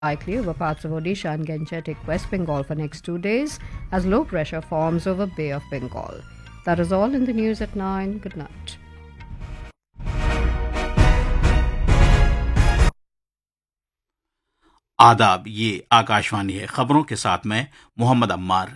Likely over parts of Odisha and Gangetic West Bengal for next 2 days as low pressure forms over Bay of Bengal. That is all in the news at 9. Good night. आदाब, ये आकाशवाणी है। खबरों के साथ मैं Mohammad Ammar.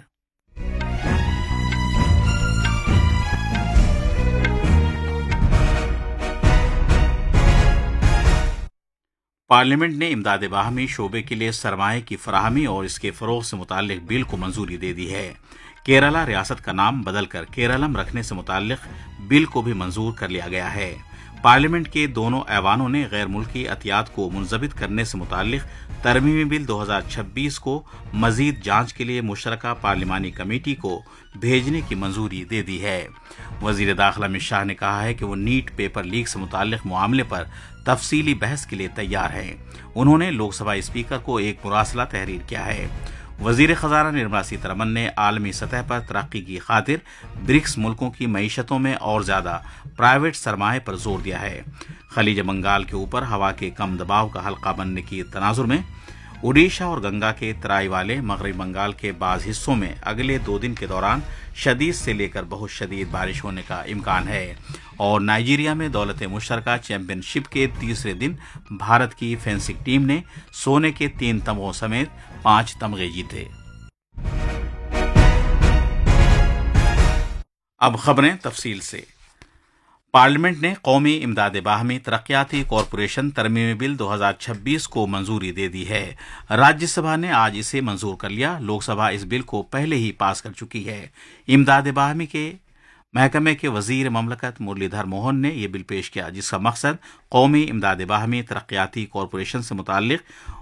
Parliament ने इमदाद बाहमी शोबे के लिए सरमाए की फराहमी और इसके फरोग से मुताल्लिक बिल को मंजूरी दे दी है। केरला रियासत का नाम बदलकर केरलम रखने से मुताल्लिक बिल को भी मंजूर कर लिया गया है। पार्लियामेंट के दोनों ऐवानों ने गैर मुल्की अतियात को मुंजबित करने से मुताल्लिक तरमीमी बिल 2026 को मजीद जांच के लिए मुश्तरका पार्लिमानी कमेटी को भेजने की मंजूरी दे दी है। वजीर दाखिला अमित शाह ने कहा है कि वो नीट पेपर लीक से मुताल्लिक मामले पर तफसीली बहस के लिए तैयार हैं। उन्होंने लोकसभा स्पीकर को एक मुरासला तहरीर किया है। वजीर खजाना निर्मला सीतारमन ने आलमी सतह पर तरक्की की खातिर ब्रिक्स मुल्कों की मईशतों में और ज्यादा प्राइवेट सरमाए पर जोर दिया है। खलीज बंगाल के ऊपर हवा के कम दबाव का हल्का बनने की तनाजुर में ओडिशा और गंगा के तराई वाले मगरबी बंगाल के बाज हिस्सों में अगले 2 दिन के दौरान शदीद से लेकर बहुत शदीद बारिश होने का इम्कान है। और नाइजीरिया में दौलत मुश्तरका चैंपियनशिप के तीसरे दिन भारत की फेंसिंग टीम ने सोने के 3 तमगों समेत 5 तमगे जीते। अब खबरें तफसील से। पार्लियामेंट ने कौमी इमदाद बाहमी तरक्याती कॉरपोरेशन तरमीमी बिल 2026 को मंजूरी दे दी है। राज्यसभा ने आज इसे मंजूर कर लिया। लोकसभा इस बिल को पहले ही पास कर चुकी है। इमदाद बाहमी के महकमे के वजीर ममलकत मुरलीधर मोहन ने यह बिल पेश किया, जिसका मकसद कौमी इमदाद बाहमी तरक्याती कॉरपोरेशन से मुताल्लिक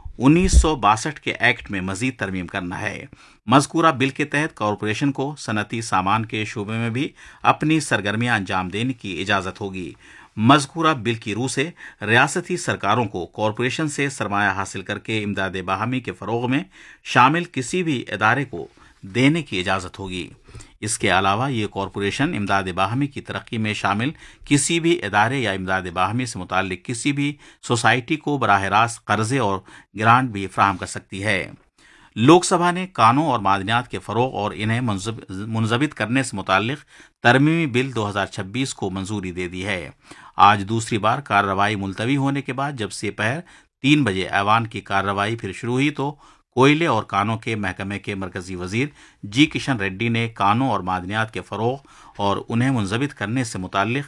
1962 के एक्ट में मजीद तरमीम करना है। मज़कूरा बिल के तहत कॉरपोरेशन को सनती सामान के शोबे में भी अपनी सरगर्मियां अंजाम देने की इजाजत होगी। मज़कूरा बिल की रूह से रियासती सरकारों को कॉरपोरेशन से सरमाया हासिल करके इमदाद बाहमी के फरोग में शामिल किसी भी इदारे को देने की इजाजत होगी। इसके अलावा ये कॉरपोरेशन इमदाद बाहमी की तरक्की में शामिल किसी भी इदारे या इमदाद बाहमी से मुताल्लिक किसी भी सोसाइटी को बराह रास्त कर्जे और ग्रांट भी फराहम कर सकती है। लोकसभा ने कानों और मादनियात के फरोग और इन्हें मुंजबित करने से मुताल्लिक तरमीमी बिल 2026 को मंजूरी दे दी है। आज दूसरी बार कार्रवाई मुलतवी होने के बाद जब से दोपहर 3 बजे ऐवान की कार्रवाई फिर शुरू हुई तो कोयले और कानों के महकमे के मरकजी वजीर जी किशन रेड्डी ने कानों और मादनियात के फरोग और उन्हें मुंजबित करने से मुताल्लिक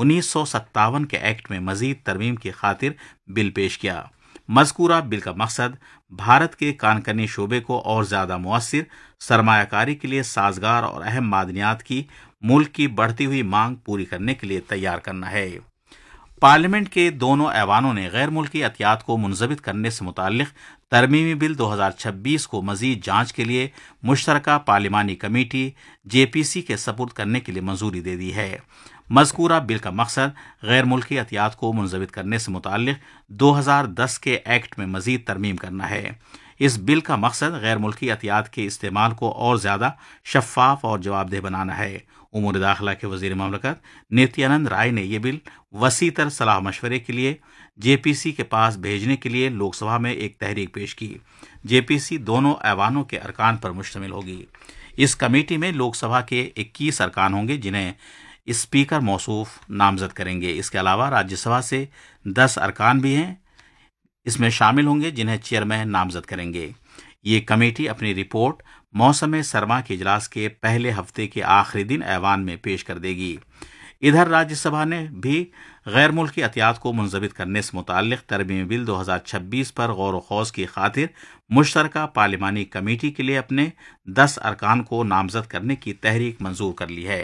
1957 के एक्ट में मजीद तरमीम की खातिर बिल पेश किया। मज़कूरा बिल का मकसद भारत के कानकनी शोबे को और ज्यादा मुअस्सिर, सरमायाकारी के लिए साजगार और अहम मादनियात की मुल्क की बढ़ती हुई मांग पूरी करने के लिए तैयार करना है। पार्लियामेंट के दोनों ऐवानों ने गैर मुल्की अतियात को मुंजबित करने से मुताल्लिक तरमीमी बिल 2026 को मजीद जांच के लिए मुश्तरका पार्लिमानी कमेटी जेपीसी के सपुर्द करने के लिए मंजूरी दे दी है। मज़कूरा बिल का मकसद गैर मुल्की अतियात को मुंजबित करने से मुताल्लिक 2010 के एक्ट में मजीद तरमीम करना है। इस बिल का मकसद गैर मुल्की अतियात के इस्तेमाल को और ज्यादा शफाफ और जवाबदेह बनाना है। उमूर दाखिला के वजीर ममलकत नित्यानंद राय ने यह बिल वसीतर सलाह मशवरे के लिए जेपीसी के पास भेजने के लिए लोकसभा में एक तहरीक पेश की। जेपीसी दोनों ऐवानों के अरकान पर मुश्तमिल होगी। इस कमेटी में लोकसभा के 21 अरकान होंगे जिन्हें स्पीकर मौसूफ नामजद करेंगे। इसके अलावा राज्यसभा से 10 अरकान भी हैं, इसमें शामिल होंगे जिन्हें चेयरमैन नामजद करेंगे। ये कमेटी अपनी रिपोर्ट मौसम सरमा के इजलास के पहले हफ्ते के आखिरी दिन ऐवान में पेश कर देगी। इधर राज्यसभा ने भी गैर मुल्की अतियात को मुंजबित करने से मुताल्लिक तरमीमी बिल 2026 पर गौर खौज की खातिर मुश्तरका पार्लिमानी कमेटी के लिए अपने 10 अरकान को नामजद करने की तहरीक मंजूर कर ली है।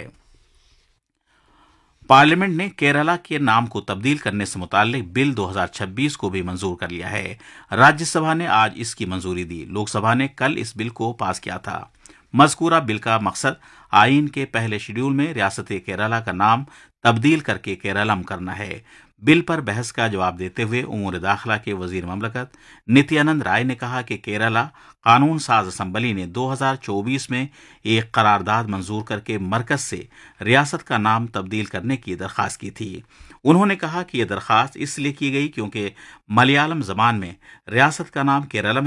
पार्लियामेंट ने केरला के नाम को तब्दील करने से मुताल्लिक बिल 2026 को भी मंजूर कर लिया है। राज्यसभा ने आज इसकी मंजूरी दी। लोकसभा ने कल इस बिल को पास किया था। मज़कूरा बिल का मकसद आइन के पहले शेड्यूल में रियासत केरला का नाम तब्दील करके केरलम करना है। बिल पर बहस का जवाब देते हुए उमूर दाखिला के वजीर ममलकत नित्यानंद राय ने कहा कि केरला कानून साज असम्बली ने 2024 में एक करारदाद मंजूर करके मरकज से रियासत का नाम तब्दील करने की दरख्वास्त की थी। उन्होंने कहा कि यह दरख्वास्त इसलिए की गई क्योंकि मलयालम जबान में रियासत का नाम केरलम